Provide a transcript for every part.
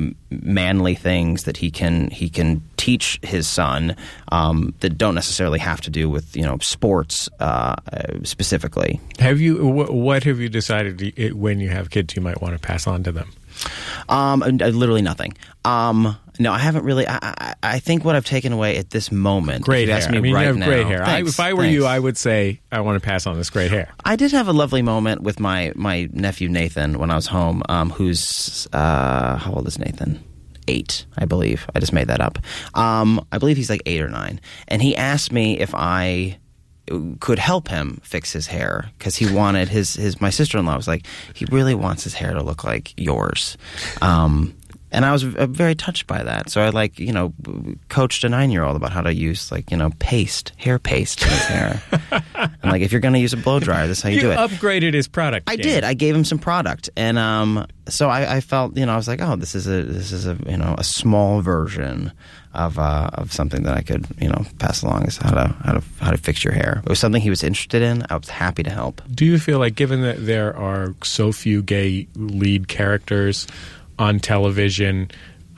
manly things that he can teach his son that don't necessarily have to do with sports specifically. What have you decided when you have kids you might want to pass on to them? Literally nothing. No, I haven't really. I think what I've taken away at this moment. Great hair. You have great hair. Thanks, if I were you, I would say I want to pass on this great hair. I did have a lovely moment with my nephew Nathan when I was home. Who's how old is Nathan? 8, I believe. I just made that up. I believe he's like 8 or 9, and he asked me if I could help him fix his hair because he wanted my sister-in-law was like, he really wants his hair to look like yours. And I was very touched by that. So I coached a 9-year-old about how to use hair paste in his hair. And if you're going to use a blow dryer, this is how you do it. You upgraded his product. I did. I gave him some product, and so I felt I was like, oh, this is a small version of something that I could pass along as how to fix your hair. It was something he was interested in. I was happy to help. Do you feel like, given that there are so few gay lead characters on television,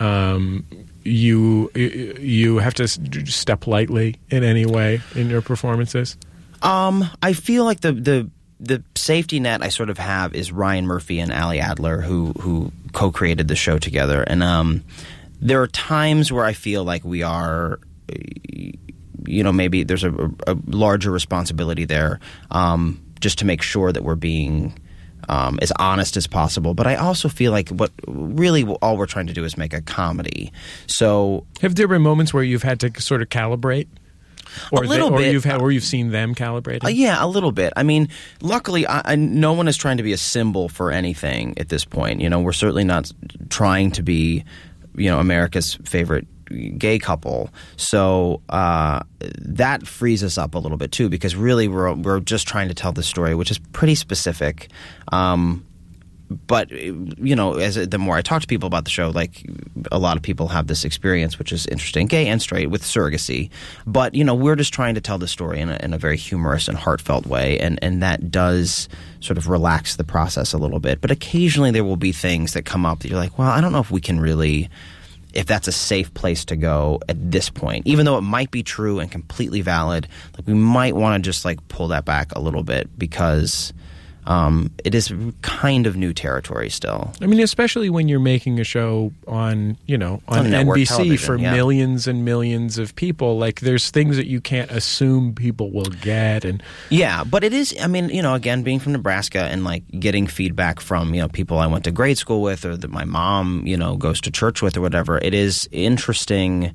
you have to step lightly in any way in your performances? I feel like the safety net I sort of have is Ryan Murphy and Ali Adler, who co-created the show together. And there are times where I feel like we are, maybe there's a larger responsibility there, just to make sure that we're being as honest as possible. But I also feel like all we're trying to do is make a comedy. So have there been moments where you've had to sort of calibrate? Or a little bit. You've seen them calibrating? Yeah, a little bit. I mean, luckily, no one is trying to be a symbol for anything at this point. We're certainly not trying to be, America's favorite gay couple. So that frees us up a little bit too, because really we're just trying to tell the story, which is pretty specific. But the more I talk to people about the show, a lot of people have this experience, which is interesting, gay and straight, with surrogacy. But we're just trying to tell the story in a very humorous and heartfelt way, and that does sort of relax the process a little bit. But occasionally there will be things that come up that you're like, well, I don't know if we can really. If that's a safe place to go at this point, even though it might be true and completely valid, we might want to just pull that back a little bit because it is kind of new territory still. I mean, especially when you're making a show on NBC for millions and millions of people, there's things that you can't assume people will get. And yeah, but it is, again, being from Nebraska and getting feedback from, people I went to grade school with or that my mom, goes to church with or whatever, it is interesting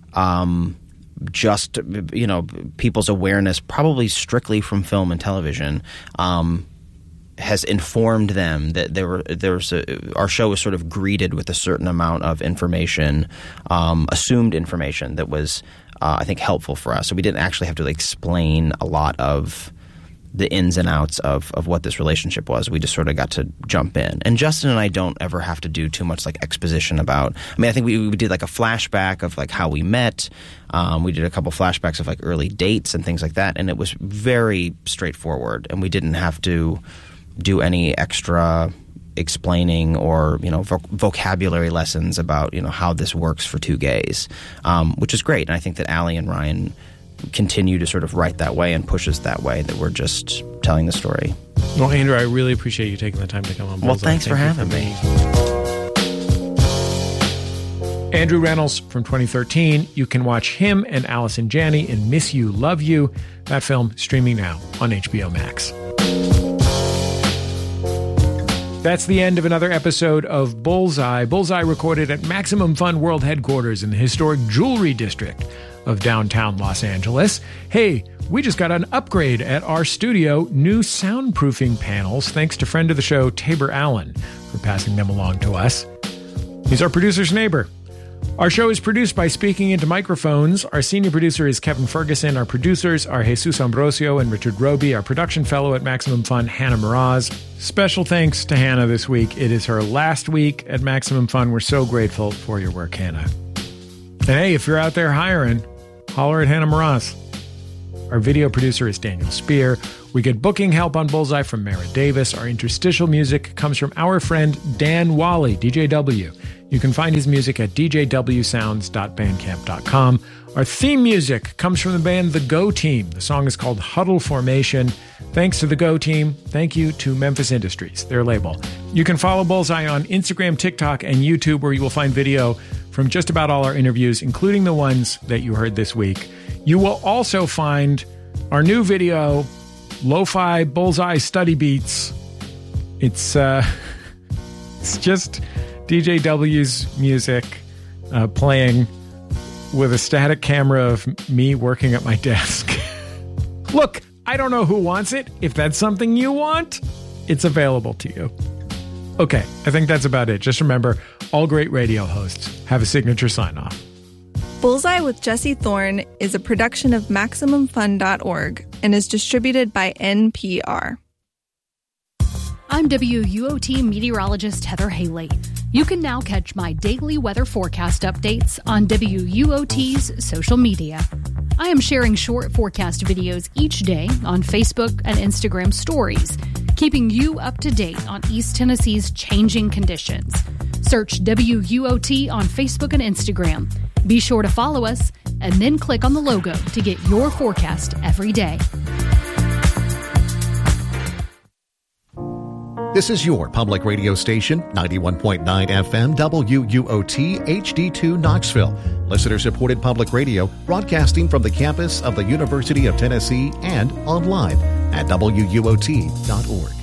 just, people's awareness, probably strictly from film and television, has informed them that our show was sort of greeted with a certain amount of information, assumed information that was, I think, helpful for us. So we didn't actually have to explain a lot of the ins and outs of what this relationship was. We just sort of got to jump in. And Justin and I don't ever have to do too much exposition about. I think we did a flashback of how we met. We did a couple flashbacks of early dates and things like that, and it was very straightforward. And we didn't have to do any extra explaining or vocabulary lessons about how this works for two gays, which is great. And I think that Ali and Ryan continue to sort of write that way and push us that way, that we're just telling the story. Well, Andrew, I really appreciate you taking the time to come on. Well, thanks for having me. Andrew Rannells from 2013. You can watch him and Allison Janney in Miss You, Love You. That film streaming now on HBO Max. That's the end of another episode of Bullseye. Bullseye recorded at Maximum Fun World Headquarters in the historic Jewelry District of downtown Los Angeles. Hey, we just got an upgrade at our studio. New soundproofing panels, thanks to friend of the show, Tabor Allen, for passing them along to us. He's our producer's neighbor. Our show is produced by Speaking Into Microphones. Our senior producer is Kevin Ferguson. Our producers are Jesus Ambrosio and Richard Roby. Our production fellow at Maximum Fun, Hannah Mraz. Special thanks to Hannah this week. It is her last week at Maximum Fun. We're so grateful for your work, Hannah. And hey, if you're out there hiring, holler at Hannah Mraz. Our video producer is Daniel Spear. We get booking help on Bullseye from Mara Davis. Our interstitial music comes from our friend Dan Wally, DJW. You can find his music at djwsounds.bandcamp.com. Our theme music comes from the band The Go Team. The song is called Huddle Formation. Thanks to The Go Team. Thank you to Memphis Industries, their label. You can follow Bullseye on Instagram, TikTok, and YouTube, where you will find video from just about all our interviews, including the ones that you heard this week. You will also find our new video, Lo-Fi Bullseye Study Beats. It's just DJW's music playing with a static camera of me working at my desk. Look, I don't know who wants it. If that's something you want, it's available to you. Okay, I think that's about it. Just remember, all great radio hosts have a signature sign-off. Bullseye with Jesse Thorne is a production of MaximumFun.org and is distributed by NPR. I'm WUOT meteorologist Heather Haley. You can now catch my daily weather forecast updates on WUOT's social media. I am sharing short forecast videos each day on Facebook and Instagram stories, keeping you up to date on East Tennessee's changing conditions. Search WUOT on Facebook and Instagram. Be sure to follow us and then click on the logo to get your forecast every day. This is your public radio station, 91.9 FM WUOT HD2 Knoxville. Listener-supported public radio broadcasting from the campus of the University of Tennessee and online at WUOT.org.